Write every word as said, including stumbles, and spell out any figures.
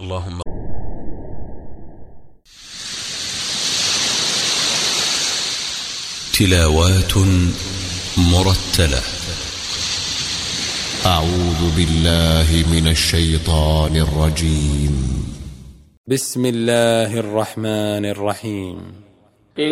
اللهم تلاوات مرتلة. أعوذ بالله من الشيطان الرجيم. بسم الله الرحمن الرحيم.